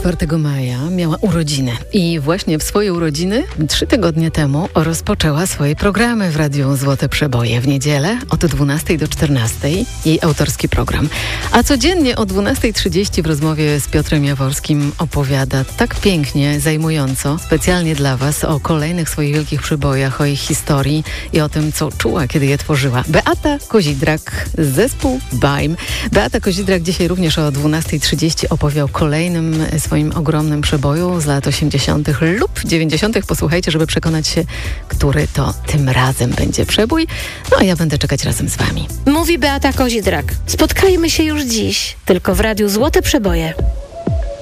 4 maja miała urodziny i właśnie w swoje urodziny 3 tygodnie temu rozpoczęła swoje programy w Radiu Złote Przeboje. W niedzielę od 12 do 14 jej autorski program. A codziennie o 12:30 w rozmowie z Piotrem Jaworskim opowiada tak pięknie, zajmująco, specjalnie dla Was o kolejnych swoich wielkich przebojach, o ich historii i o tym, co czuła, kiedy je tworzyła. Beata Kozidrak, zespół BAIM. Beata Kozidrak dzisiaj również o 12:30 opowie o kolejnym swoim ogromnym przeboju z lat 80. lub 90. Posłuchajcie, żeby przekonać się, który to tym razem będzie przebój. No a ja będę czekać razem z Wami. Mówi Beata Kozidrak. Spotkajmy się już dziś, tylko w Radiu Złote Przeboje.